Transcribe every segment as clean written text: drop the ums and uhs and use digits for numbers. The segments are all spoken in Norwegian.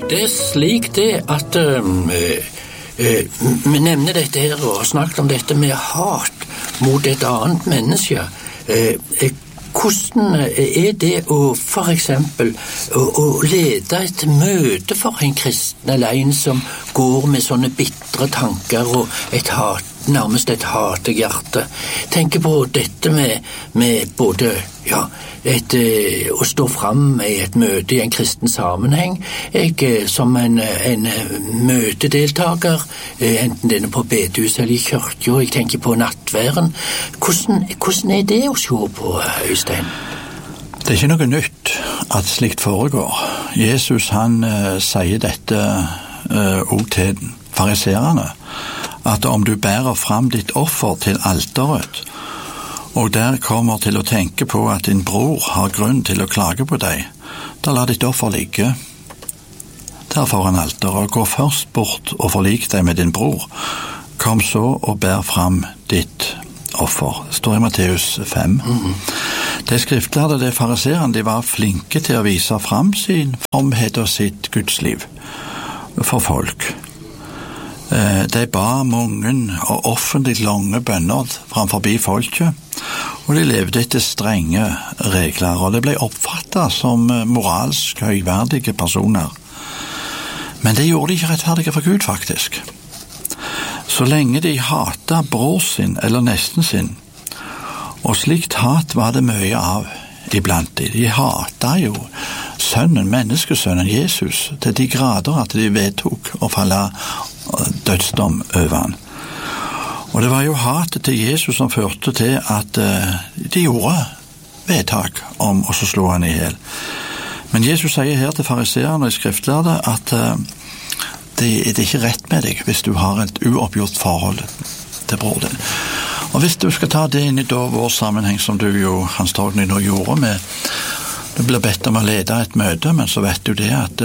Det slik det at vi nevner dette her og har snakket om dette med hat mot et annet menneske. Hvordan det å for eksempel å lede et møte for en kristen eller en som går med sånne bittre tanker og et hat, nærmest et hatehjerte? Tenker på dette med både å stå fram i et møte i en kristen sammenheng. Jeg som en møtedeltaker, enten denne på bedehus eller i kirken, jeg tenker på nattværen. Hvordan det å se på, Øystein? Det ikke noe nytt at slikt foregår. Jesus han sier dette også til fariserene, at om du bærer fram ditt offer til alteret, og der kommer til å tenke på at din bror har grunn til å klage på deg, da la ditt offer ligge der foran alteret, og gå først bort og forlik deg med din bror. Kom så og bær fram ditt offer. Det står i Matteus 5. De skriftlærde, de fariserene, de var flinke til å vise fram sin fromhet og sitt gudsliv for folk. De ba mange og offentlig lange bønner framforbi folket, og de levde etter strenge regler, og de ble oppfattet som moralsk høyverdige personer. Men det gjorde de ikke rettferdige for Gud, faktisk. Så lenge de hatet bror sin eller nesten sin, og slikt hat var det mye av iblant de. De hatet jo sønnen, menneskesønnen Jesus, til de grader at de vedtok å falle dødsdom over han. Og det var jo hatet til Jesus som førte til at de gjorde vedtak om å slå han i hjel. Men Jesus sier her til fariserene og skriftlærde at det er ikke rett med deg hvis du har et uoppgjort forhold til bror din. Og hvis du skal ta det inn i vår sammenheng, som du jo, Hans Torgny, nå gjorde med, du blir bedt om å lede et møte, men så vet du det at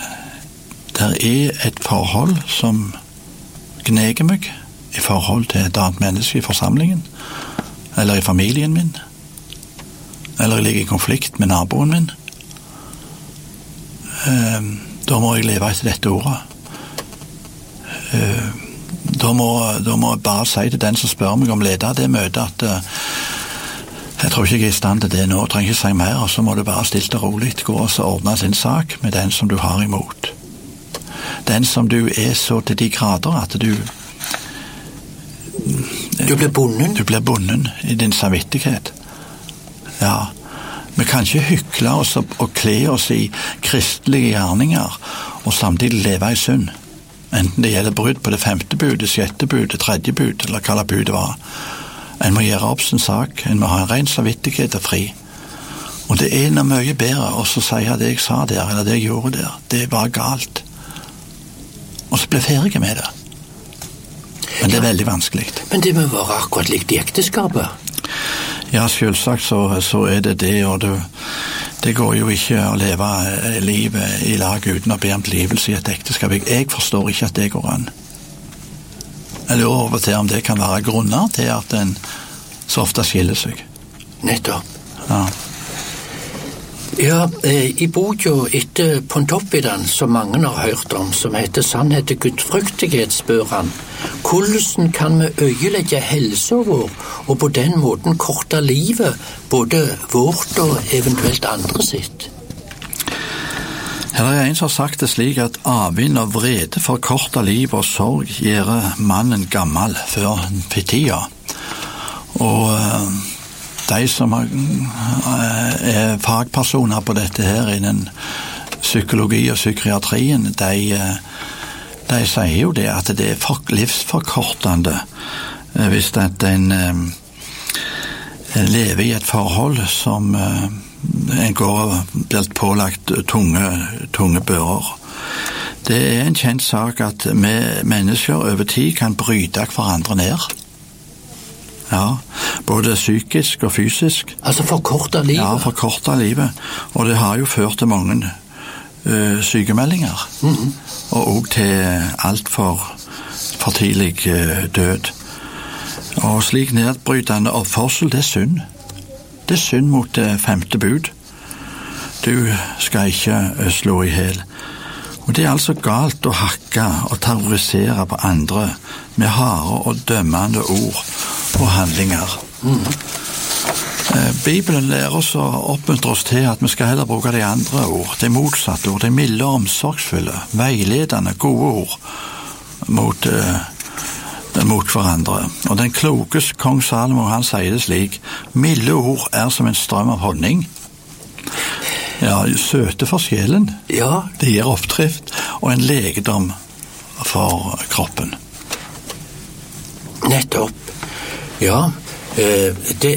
det er et forhold som gneger meg i forhold til et annet menneske i forsamlingen, eller i familien min, eller jeg ligger i konflikt med naboen min. Da må jeg leve etter dette ordet. Da må jeg bare si til den som spør meg om leder det møtet at jeg tror ikke jeg er i stand til det nå, trenger ikke si mer, og så må du bare stilt og rolig gå og ordne sin sak med den som du har imot. Den som du er så til de grader at du blir bonden. Du blir bonden i din samvittighet. Ja, vi kan ikke hykle oss og kle oss i kristelige gjerninger og samtidig leve i synd. Enten det gjelder brudd på det 5. bud, det 6. bud, det 3. bud, eller hva budet var. En må gjøre opp sin sak, en må ha en ren samvittighet og fri. Og det er noe mye bedre å si at det jeg sa der, eller det jeg gjorde der, det var galt. Og så ble jeg ferdig med det. Men det er veldig vanskelig. Men det må være akkurat likt i ekteskapet. Ja, selvsagt så er det det, og det går jo ikke å leve livet i lag uten å be om tilgivelse i et ekteskap. Jeg forstår ikke at det går an. Jeg lurer over til om det kan være grunner til at en så ofte skiller seg. Nettopp. Ja. Ja, i boka etter Pontoppidan, som mange har hørt om, som heter Sannhet til gudfryktighet, spør han, hvordan kan vi øyelegge helsa vår, og på den måten korte livet, både vårt og eventuelt andre sitt? Her er en som har sagt det slik at avvind og vrede forkorter liv og sorg gjør mannen gammel før tida. Og de som er fagpersoner på dette her innen psykologi og psykiatrien, de sier jo det at det er livsforkortende hvis en lever i et forhold som en går og blir pålagt tunge bører. Det er en kjent sak at vi mennesker over tid kan bryte hverandre ned. Ja, både psykisk og fysisk. Altså forkorte livet? Ja, forkorte livet. Og det har jo ført til mange sykemeldinger. Og også til alt for tidlig død. Og slik nedbrytende oppførsel, det er synd. Det er synd mot det 5. bud. Du skal ikke slå i hjel. Og det er altså galt å hakke og terrorisere på andre med harde og dømmende ord og handlinger. Bibelen lærer oss og oppmuntrer oss til at vi skal heller bruke de andre ord, de motsatte ord, de milde og omsorgsfulle, veiledende, gode ord mot hverandre. Og den kloke kong Salomo, han sier det slik: milde ord er som en strøm av honning. Ja, søte for sjelen. Ja. Det gir oppdrift og en legedom for kroppen. Nettopp. Ja, det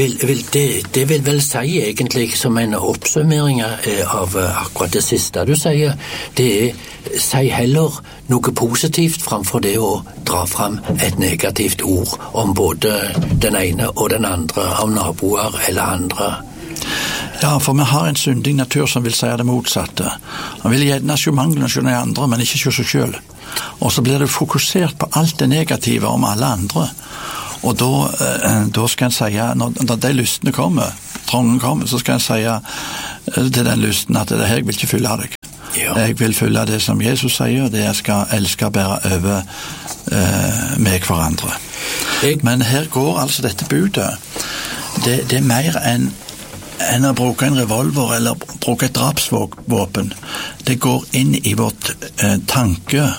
vil vel si egentlig som en oppsummering av akkurat det siste du sier. Det si heller noe positivt framfor det å dra fram et negativt ord om både den ene og den andre av naboer eller andre. Ja, for vi har en syndig natur som vil si det motsatte. Han vil gjerne se manglene hos de andre, men ikke se seg selv. Og så blir det fokusert på alt det negative om alle andre. Og da skal en si, når de lystene kommer, trangen kommer, så skal en si til den lysten at det her, jeg vil ikke fylle deg. Ja. Jeg vil fylle det som Jesus sier, det jeg skal elske bare over med hverandre. Men her går altså dette budet. Det er mer enn å bruke en revolver eller bruke et drapsvåpen. Det går inn i vårt tanke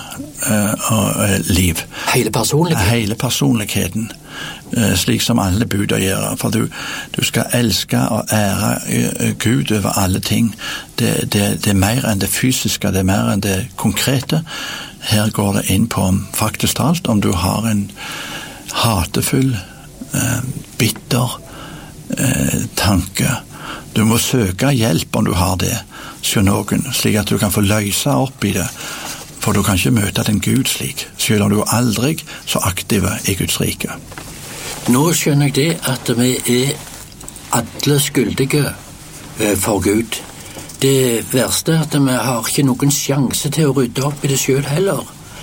og liv. Hele personligheten. Slik som alle buder gjør. For du skal elske og ære Gud over alle ting. Det er mer enn det fysiske, det er mer enn det konkrete. Her går det inn på faktisk talt om du har en hatefull, bitter tanke. Du må søke hjelp om du har det, sier noen, slik at du kan få løse opp i det. For du kan ikke møte den Gud slik, selv om du er aldri så aktive i Guds rike. Nå skjønner jeg det at vi er alle skyldige for Gud. Det verste er at vi har ikke noen sjanse til å rydde opp i det selv heller.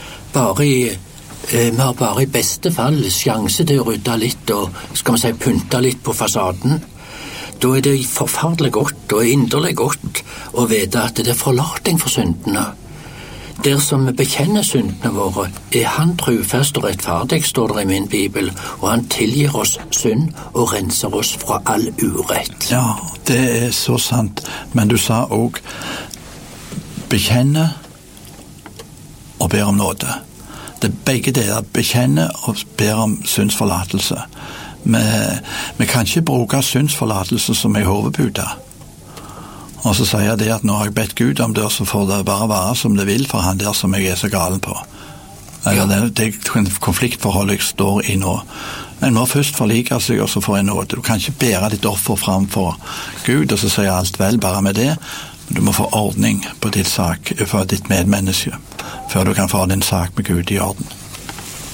Vi har bare i beste fall sjanse til å rydde litt og skal vi si pynte litt på fasaden. Da er det forferdelig godt og inderlig godt å vite at det er forlating for syndene. Dersom vi bekjenner syndene våre, er han trofast og rettferdig, står det i min Bibel, og han tilgir oss synd og renser oss fra all urett. Ja, det er så sant. Men du sa også bekjenne og ber om nåde. Det er begge deler, bekjenne og ber om syndsforlatelse. Vi kan ikke bruke syndsforlatelse som er hovedbudet. Og så sier jeg det at når jeg bedt Gud om det, så får det bare være som det vil for han der som jeg er så galen på. Eller det konfliktforholdet jeg står i nå. En må først forlike seg, og så får en nåde. Du kan ikke bære ditt offer fram for Gud, og så sier alt vel bare med det. Du må få ordning på ditt sak for ditt medmenneske, før du kan få din sak med Gud i orden.